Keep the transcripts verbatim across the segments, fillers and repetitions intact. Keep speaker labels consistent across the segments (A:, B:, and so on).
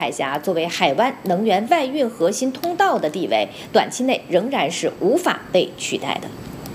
A: 海峡作为海湾能源外运核心通道的地位，短期内仍然是无法被取代的。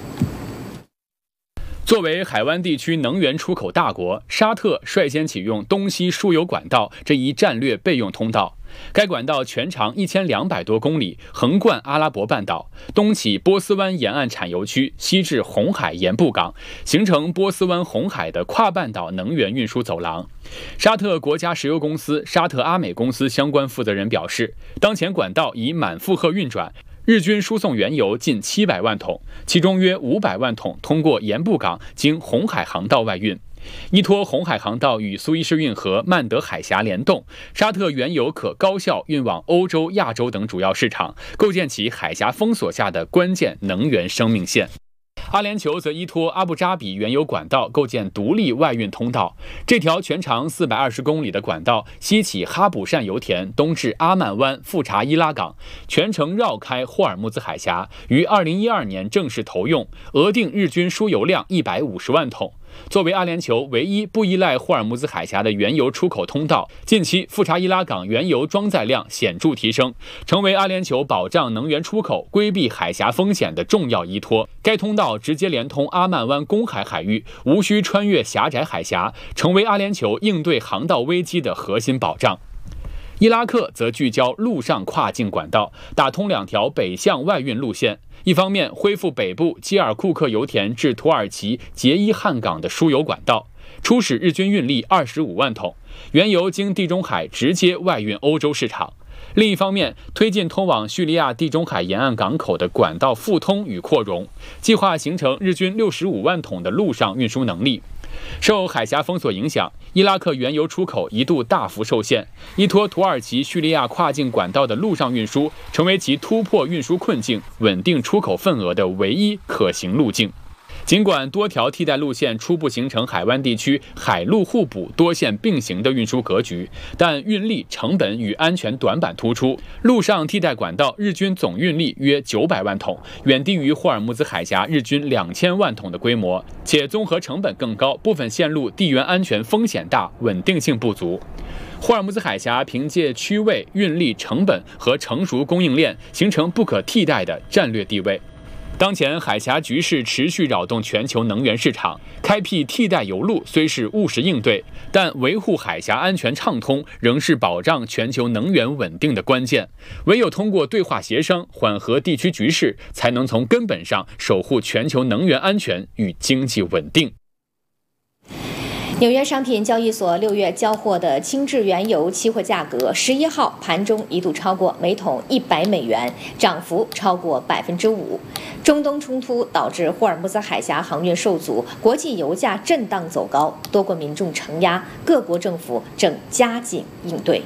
B: 作为海湾地区能源出口大国，沙特率先启用东西输油管道这一战略备用通道。该管道全长一千两百多公里，横贯阿拉伯半岛，东起波斯湾沿岸产油区，西至红海盐布港，形成波斯湾红海的跨半岛能源运输走廊。沙特国家石油公司沙特阿美公司相关负责人表示，当前管道已满负荷运转，日均输送原油近七百万桶，其中约五百万桶通过盐布港经红海航道外运。依托红海航道与苏伊士运河、曼德海峡联动，沙特原油可高效运往欧洲、亚洲等主要市场，构建起海峡封锁下的关键能源生命线。阿联酋则依托阿布扎比原油管道构建独立外运通道。这条全长四百二十公里的管道，西起哈卜善油田，东至阿曼湾富查伊拉港，全程绕开霍尔木兹海峡，于二零一二年正式投用，额定日均输油量一百五十万桶。作为阿联酋唯一不依赖霍尔木兹海峡的原油出口通道，近期富查伊拉港原油装载量显著提升，成为阿联酋保障能源出口、规避海峡风险的重要依托。该通道直接连通阿曼湾公海海域，无需穿越狭窄海峡，成为阿联酋应对航道危机的核心保障。伊拉克则聚焦陆上跨境管道，打通两条北向外运路线。一方面恢复北部基尔库克油田至土耳其杰伊汉港的输油管道，初始日均运力二十五万桶，原油经地中海直接外运欧洲市场。另一方面，推进通往叙利亚地中海沿岸港口的管道复通与扩容，计划形成日均六十五万桶的陆上运输能力。受海峡封锁影响，伊拉克原油出口一度大幅受限，依托土耳其叙利亚跨境管道的陆上运输，成为其突破运输困境、稳定出口份额的唯一可行路径。尽管多条替代路线初步形成海湾地区海陆互补、多线并行的运输格局，但运力、成本与安全短板突出。陆上替代管道日均总运力约九百万桶，远低于霍尔木兹海峡日均两千万桶的规模，且综合成本更高，部分线路地缘安全风险大，稳定性不足。霍尔木兹海峡凭借区位、运力、成本和成熟供应链，形成不可替代的战略地位。当前海峡局势持续扰动全球能源市场，开辟替代油路虽是务实应对，但维护海峡安全畅通仍是保障全球能源稳定的关键。唯有通过对话协商，缓和地区局势，才能从根本上守护全球能源安全与经济稳定。
A: 纽约商品交易所六月交货的轻质原油期货价格，十一号盘中一度超过每桶一百美元，涨幅超过百分之五。中东冲突导致霍尔木兹海峡航运受阻，国际油价震荡走高，多国民众承压，各国政府正加紧应对。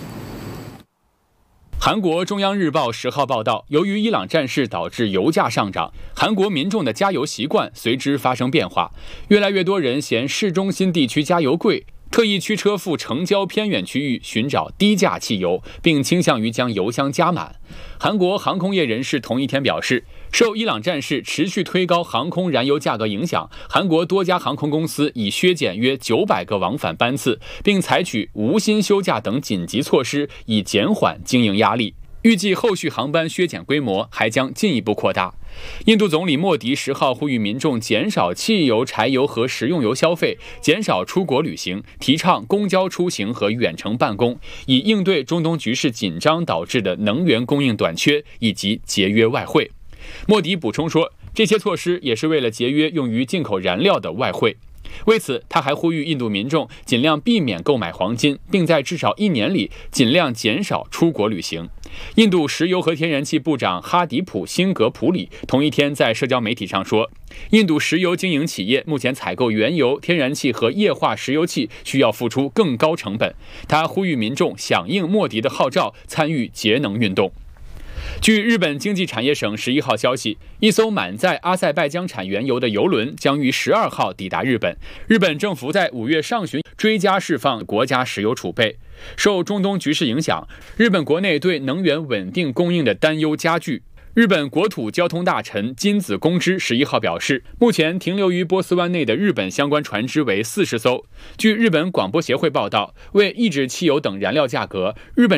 B: 韩国中央日报十号报道，由于伊朗战事导致油价上涨，韩国民众的加油习惯随之发生变化，越来越多人嫌市中心地区加油贵，特意驱车赴城郊偏远区域寻找低价汽油，并倾向于将油箱加满。韩国航空业人士同一天表示，受伊朗战事持续推高航空燃油价格影响，韩国多家航空公司已削减约九百个往返班次，并采取无薪休假等紧急措施，以减缓经营压力。预计后续航班削减规模还将进一步扩大。印度总理莫迪十号呼吁民众减少汽油、柴油和食用油消费，减少出国旅行，提倡公交出行和远程办公，以应对中东局势紧张导致的能源供应短缺以及节约外汇。莫迪补充说，这些措施也是为了节约用于进口燃料的外汇。为此，他还呼吁印度民众尽量避免购买黄金，并在至少一年里尽量减少出国旅行。印度石油和天然气部长哈迪普·辛格普里同一天在社交媒体上说，印度石油经营企业目前采购原油、天然气和液化石油气需要付出更高成本。他呼吁民众响应莫迪的号召，参与节能运动。据日本经济产业省十一号消息，一艘满载阿塞拜疆产原油的油轮将于十二号抵达日本。日本政府在五月上旬追加释放国家石油储备。受中东局势影响，日本国内对能源稳定供应的担忧加剧。 日本国土交通大臣金子恭之十一号表示，目前停留于波斯湾内的日本相关船只为四十艘。据日本广播协会报道，为抑制汽油等燃料价格，日本